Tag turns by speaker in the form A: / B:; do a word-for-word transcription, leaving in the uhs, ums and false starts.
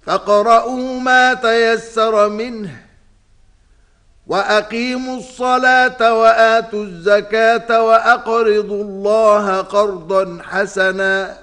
A: فاقرؤوا ما تيسر منه وأقيموا الصلاة وآتوا الزكاة وأقرضوا الله قرضا حسنا